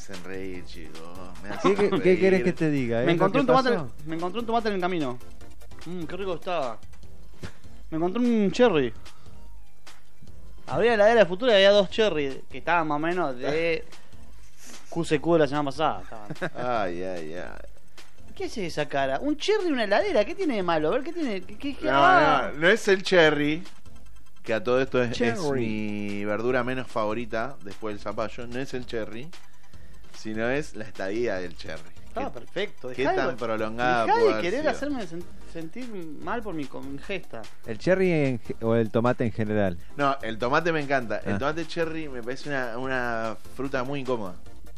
hacen reír, chicos. ¿Qué querés que te diga? Me encontré un tomate en el camino. Qué rico estaba. Me encontré un cherry. Había heladera de Futura y había 2 cherry que estaban más o menos de QCQ de la semana pasada. Ay. ¿Qué es esa cara? Un cherry en una heladera, ¿qué tiene de malo? A ver, ¿qué tiene? No es el cherry, que a todo esto es mi verdura menos favorita después del zapallo. No es el cherry, sino es la estadía del cherry. Estaba perfecto. ¿Qué tan prolongada dejá puede de haber querer sido? hacerme sentir mal por mi ingesta. ¿El cherry o el tomate en general? No, el tomate me encanta. El Ah. tomate cherry me parece una fruta muy incómoda.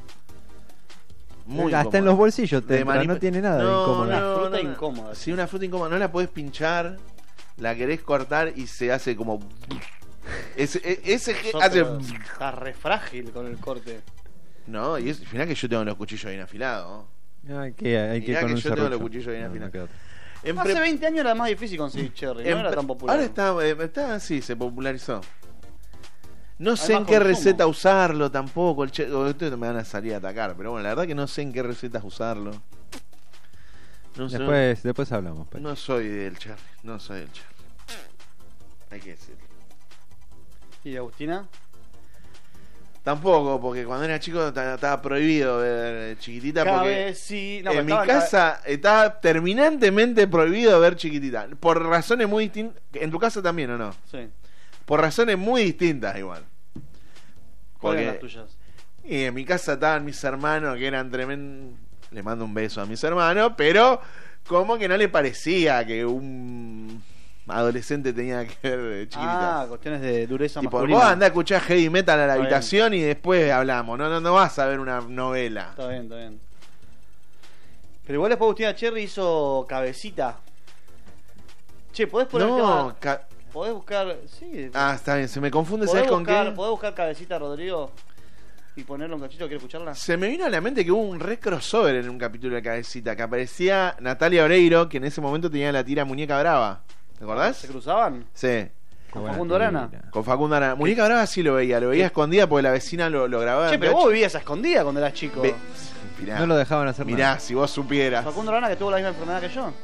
Muy Hasta incómoda. en los bolsillos De no tiene nada de incómodo. Una fruta incómoda. Sí, una fruta incómoda. No la podés pinchar, la querés cortar y se hace como... Ese hace... Está re frágil con el corte. No, y es al final que yo tengo los cuchillos bien afilados. Hay que Mirá con que un yo tengo los serrucho. cuchillos bien No afilados. queda otra. Hace 20 años era más difícil conseguir cherry, no era tan popular. Ahora está sí, se popularizó. No Hay sé más en qué consumo. receta usarlo tampoco. Ustedes me van a salir a atacar, pero bueno, la verdad que no sé en qué recetas usarlo. No sé, Después hablamos. Pachi. no soy del cherry, no soy del cherry. Hay que decirlo. ¿Y Agustina? Tampoco, porque cuando era chico estaba prohibido ver Chiquitita. Porque en mi casa estaba terminantemente prohibido ver Chiquitita. Por razones muy distintas. ¿En tu casa también o no? Sí. Por razones muy distintas igual. ¿Cuáles eran Porque las tuyas? y en mi casa estaban mis hermanos que eran tremendos. Le mando un beso a mis hermanos, pero como que no le parecía que un adolescente tenía que ver Chiquitita. Ah, cuestiones de dureza Tipo, masculina. vos andá a escuchar heavy metal a la Está habitación y después hablamos. No vas a ver una novela. Está bien. Pero igual después Agustina Cherry hizo Cabecita. Che, ¿podés poner el No, tema? ¿Podés buscar? Sí. está bien, se me confunde, ¿Podés ¿sabes con buscar, qué? ¿Podés buscar Cabecita, Rodrigo? Y ponerlo un cachito, ¿quieres escucharla? Se me vino a la mente que hubo un re crossover en un capítulo de Cabecita, que aparecía Natalia Oreiro, que en ese momento tenía la tira Muñeca Brava. ¿Te acordás? ¿Se cruzaban? Sí, ¿Con Buena Facundo Arana? tira. con Facundo Arana. Muñeca Brava sí lo veía escondida porque la vecina lo grababa. Che, en pero VH. vos vivías a escondida cuando eras chico. Mirá, No lo dejaban hacer mirá, nada. si vos supieras. Facundo Arana, que tuvo la misma enfermedad que yo.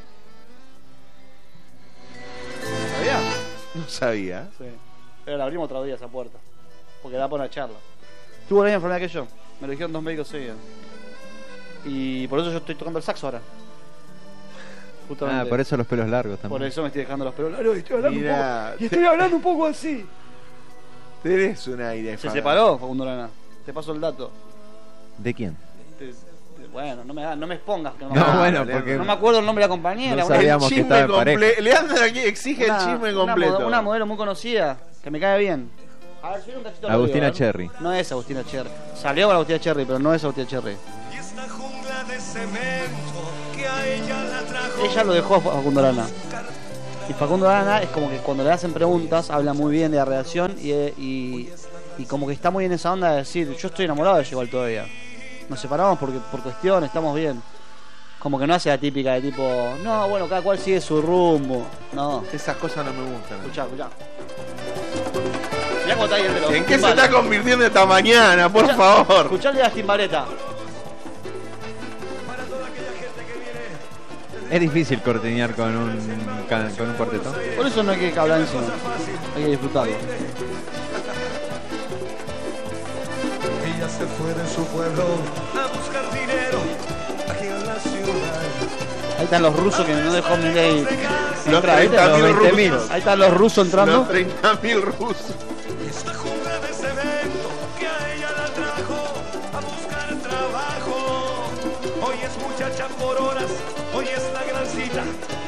¿Sabías? No sabía. Sí. Pero la abrimos otro día esa puerta. Porque da para una charla. Tuvo la misma enfermedad que yo. Me lo dijeron 2 médicos seguidos. Y por eso yo estoy tocando el saxo ahora. Justamente. Por eso los pelos largos también. Por eso me estoy dejando los pelos largos y estoy hablando un Mirá, poco. Y estoy hablando un poco así. tenés un aire. Se Faga. separó Facundo Arana. Te paso el dato. ¿De quién? Bueno, no me expongas. Que no, No, me bueno, no, porque no me acuerdo el nombre de la compañera. No una- sabíamos que estaba en pareja. Leandro aquí exige el chisme completo. Una modelo muy conocida que me cae bien. A ver, subir un cachito al Agustina audio, a ver. Cherry. No es Agustina Cherry. Salió con Agustina Cherry, pero no es Agustina Cherry. Y esta jungla de cemento que a ella la trajo. Ella lo dejó a Facundo Arana. Y Facundo Arana es como que cuando le hacen preguntas habla muy bien de la relación y como que está muy en esa onda de decir, yo estoy enamorado de ella igual todavía. Nos separamos porque por cuestión, estamos bien. Como que no hace la típica de tipo, no, bueno, cada cual sigue su rumbo. No. Esas cosas no me gustan. Escuchá. Mirá cómo está ahí el de los ¿En qué se timbales. está convirtiendo esta mañana, por favor? Escuchá el de las timbaletas. Es difícil cortinear con un cuarteto. Por eso no hay que hablar encima. Hay que disfrutarlo. Ella se fue de su pueblo a buscar dinero aquí en la ciudad. Ahí están los rusos que no dejó Milei Los entrar, ¿viste? 30.000 Los 20.000. rusos. Ahí están los rusos entrando. Los 30.000 rusos. Y esta jungla de cemento que a ella la trajo a buscar trabajo. Hoy es muchacha por horas, hoy es la gran cita